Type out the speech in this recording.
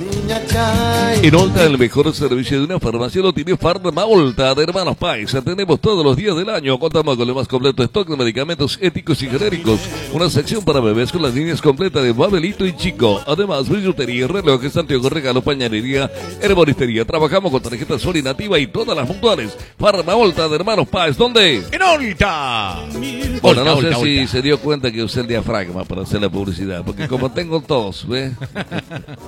En Olta, el mejor servicio de una farmacia lo tiene Farma Olta de Hermanos Páez. Atendemos todos los días del año. Contamos con el más completo stock de medicamentos éticos y genéricos. Una sección para bebés con las líneas completas de Babelito y Chico. Además, billutería, relojes, anteojos, regalos, pañalería, herboristería. Trabajamos con tarjetas Sol y Nativa y todas las puntuales. Farma Olta de Hermanos Páez. ¿Dónde? ¡En Olta! Bueno, no sé si se dio cuenta que usé el diafragma para hacer la publicidad. Porque como tengo tos, ¿ves?